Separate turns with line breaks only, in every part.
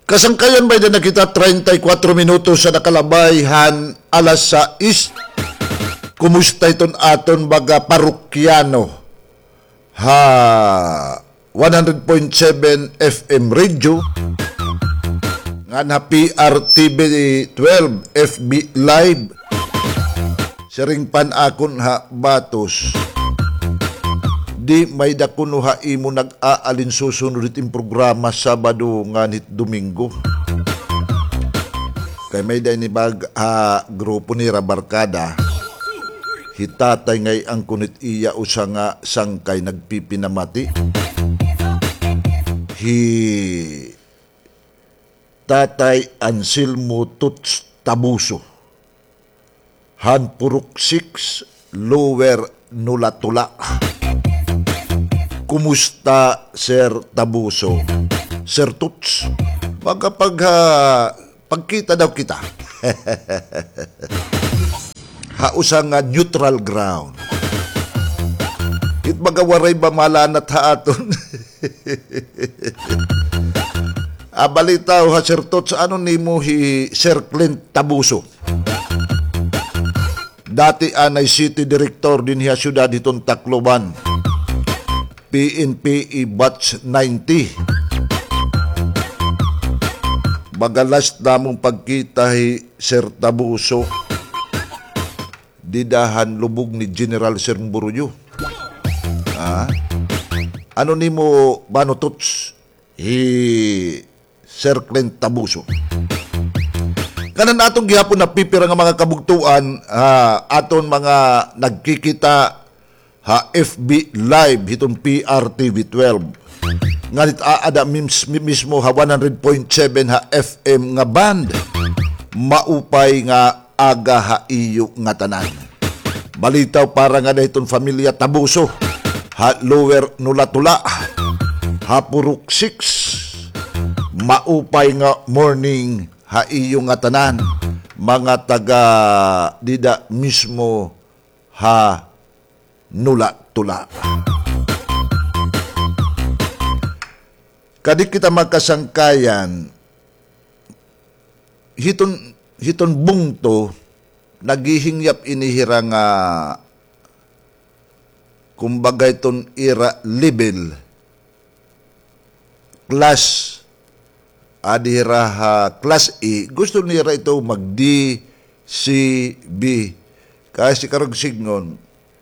Kasangkayan ba na kita 34 minutos sa nakalabayhan alas 6. Kumusta iton aton baga parukyano? Ha 100.7 FM radio nga na PRTV 12 FB live siring panakon ha batos di may dakuno ha imo nag-aalin susunod iting programa Sabado nganit Domingo kay may da ni bag grupo ni Rabarkada hitatay ngay ang kunit iya usa nga sangkay nagpipinamati hi Tatay Anselmo Tuts Tabuso Hanpuruk 6 Lower Nulatula. Kumusta Sir Tabuso? Sir Tuts, pagkita daw kita. Hausa nga neutral ground. It magawaray ba malanat ha aton? Balitaw ha Sir Tots, ano ni mo hi Sir Clint Tabuso? Dati anay City Director din hiya syudad itong Tacloban. PNPE Batch 90. Bagalas namong pagkita hi Sir Tabuso. Didahan lubog ni General Sir Mburuyo. Ano ni mo Bano Tots? Hi Sir Clint Tabuso. Kanan atong gihapon na pipira nga mga kabugtuan aton mga nagkikita ha FB live hitong PRTV 12. Nganit aada mismo ha 100.7 ha FM nga band. Maupay nga aga ha iyo nga tanan. Balitaw para nga dayton familia Tabuso ha Lower Nulatula ha Puruk 6 maupay nga morning ha iyo nga tanan mga taga dida mismo ha Nulatula. Kadi kita magkasangkayan hiton bungto nagihingyap inihira nga kumbaga iton ira level class adira ha class E gusto nira ito mag D, C, B kasi karog signon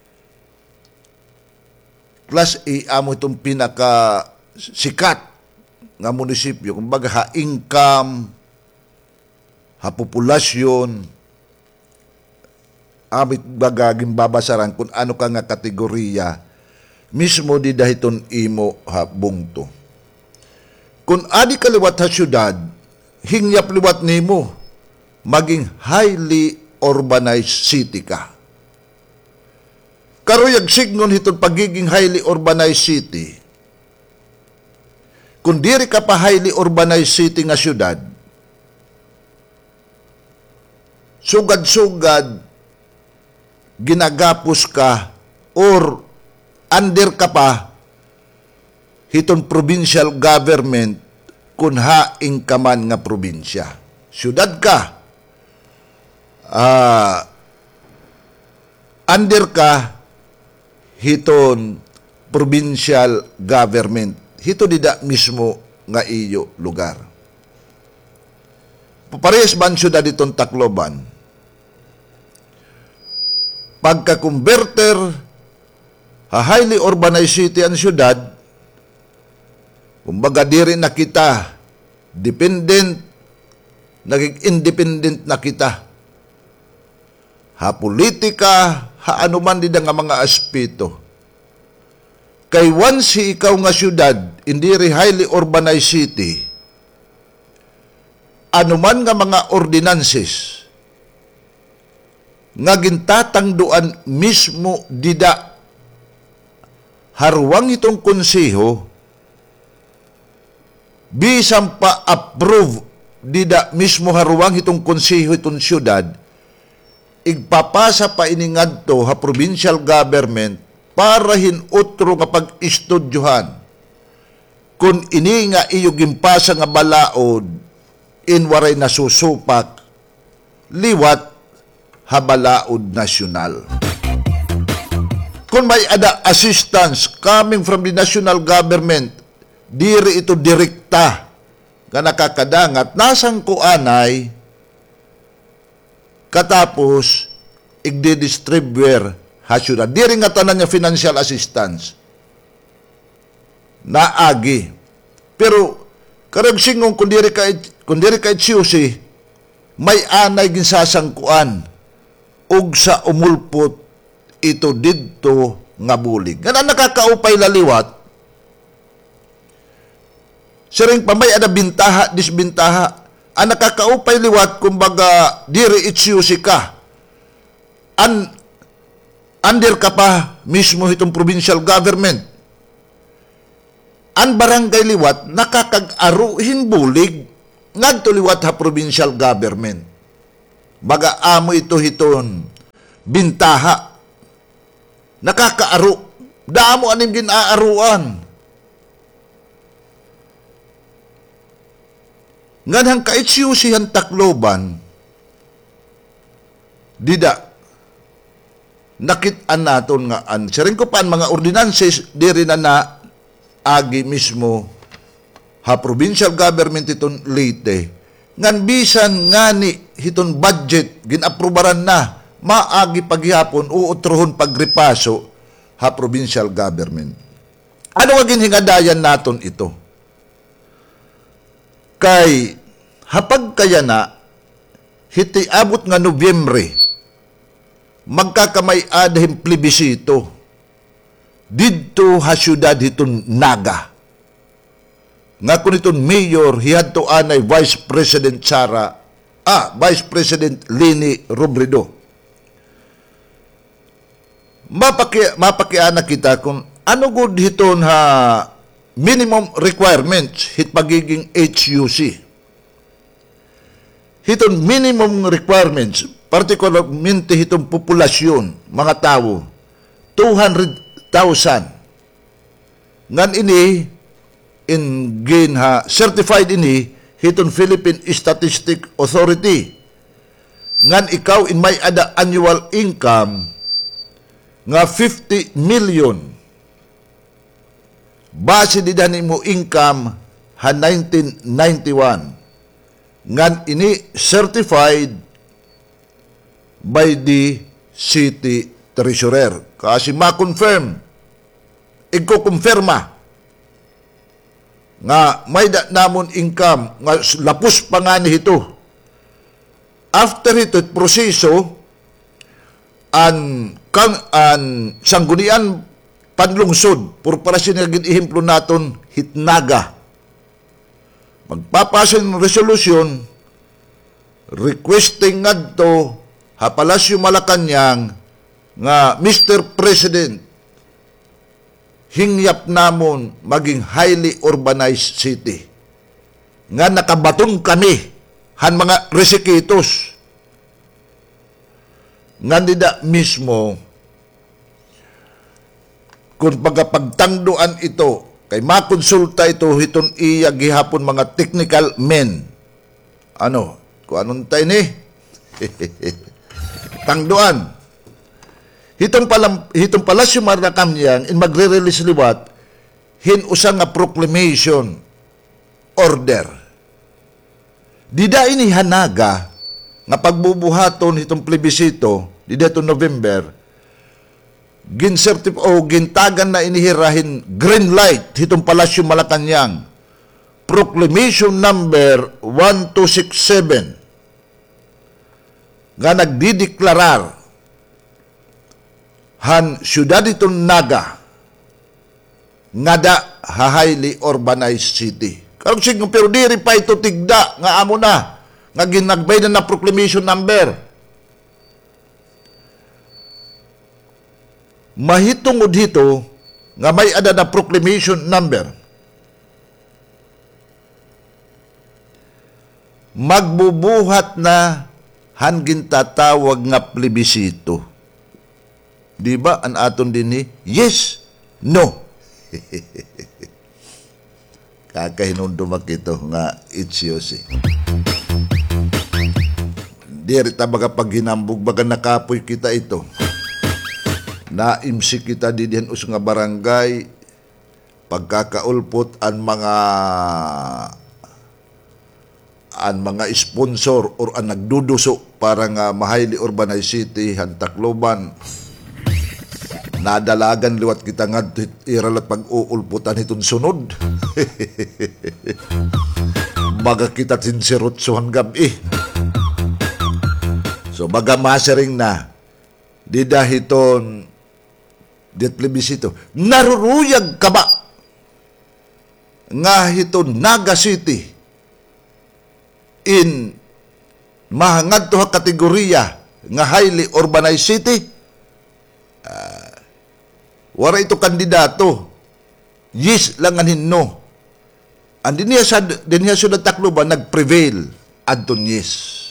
class E amo itong pinaka sikat nga munisipyo kumbaga ha income ha populasyon amit bagaging babasaran kung ano ka nga kategorya mismo di dahiton imo ha bungto. Kung adi kaliwat ha syudad, hingyap liwat nimo, maging highly urbanized city ka. Karuyag signon hitong pagiging highly urbanized city. Kung diri ka pa highly urbanized city nga syudad, sugad-sugad, ginagapos ka, or under ka pa, hitong provincial government kung haing kaman nga probinsya. Syudad ka, under ka, hiton provincial government. Hito dida mismo nga iyo lugar. Paparehas man syudad itong Tacloban. Pagka-converter, highly urbanized city ang syudad, kumbaga diri na kita dependent, naging independent na kita. Ha politika, ha anuman din nga mga aspeto. Kay once ikaw nga syudad, indiri highly urbanized city, anuman nga mga ordinances, nga gintatangduan mismo dida harwang itong konseho, bisan pa approve dida mismo haruang itong konseho itong syudad, igpapasa pa iningadto ha provincial government para hinutro nga pag-istudyohan kung ini nga iyo gimpasa nga balaod inwaray nasusupak liwat habalaod nasyonal. Kung may ada assistance coming from the national government, diri ito direkta nga nakakadangat nasang kuanay katapos igdi-distribuer hasyuda. Diri nga tanan niya financial assistance naagi. Pero karag singong kung diri ka itsusi, may anay ginsasangkuan ug sa umulpot ito didto nga bulig. Nga nakakaupay laliwat, siring pa may ada bintaha, disbintaha, ang nakakaupay liwat, kumbaga, diri itsusi ka. Under ka pa mismo itong provincial government. Ang barangay liwat, nakakag-aruhin bulig, ngadto liwat ha provincial government. Baga amo ito hiton bintaha. Nakakaaro. Daamo aning ginaaruan. Nganhang kaitsyusihan Tacloban, dida, nakitaan naton nga answering ko pa mga ordinances, diri na agi mismo ha provincial government iton Leyte, ngan bisan ngani hiton budget, ginaprubaran na, maagi paghihapon, uutrohon pagripaso ha provincial government. Ano nga ginhingadayan naton ito? Kay hapag kaya na hiti abot nga Nobyembre magkakamay adahim plebisito didto ha syudad hiton Naga. Nga kun iton mayor hihadto anay Vice President Vice President Leni Robredo. Mapakiana kita kung ano gud hiton ha minimum requirements hit pagiging HUC. Hiton minimum requirements, particularmente hitong populasyon, mga tao, 200,000. Ngan ini, certified ini, hiton Philippine Statistic Authority. Ngan ikaw in may ada annual income nga 50 million. Base di dani mo income ha 1991. Ngan ini certified by the city treasurer. Kasi ma-confirm, igko-confirma nga may namon income nga lapos pa nga ni ito. After ito proseso, an sanggunian panlungsod, purparasyon nga ginihimplo naton hitnaga. Magpapasa ng resolution requesting ngadto ha Palasyo Malacañang nga Mr. President, hingyap namon maging highly urbanized city. Nga nakabaton kami han mga resikitos. Nga nida mismo kung pagtangduan ito, kay makonsulta ito hiton iya gihapon mga technical men. Ano? Kung anong tayo ni? Tangduan. Hitong Palasyo Malacañang in magre-release liwat hinusang nga proclamation order. Dida ini hanaga nga pagbubuhaton hitong plebisito dida to November gintagan na inihirahin green light hitong Palasyo Malacañang proclamation number 1267 nga nagdideklarar han syudad itong Naga nga da highly urbanized city. Karong sigong pero diri pa ito tigda nga amo na nga ginagbay na proclamation number. Mahitungod dito nga may ada na proclamation number. Magbubuhat na hangin tatawag nga plebisito. Di ba an aton din ni yes, no. Kakahinundo makito nga itsyos eh. Diri ta baga paghinambog baga nakapoy kita ito. Naimsi kita di diyan us nga barangay pagkakaulpot ang mga sponsor or ang nagduduso para nga Mahaili Urbanized City han Tacloban. Nadalagan liwat kita nga iralat pag-uulputan itong sunod. Baga kita tinsirotsohan gabi. So baga masering na di dahiton dit plebisito. Naruruyag ka ba nga hiton Naga City in mahangad to ha kategorya nga highly urbanized city? Wara ito kandidato. Yes lang anin no. Ang din niya sa Tacloban nag-prevail adton yes.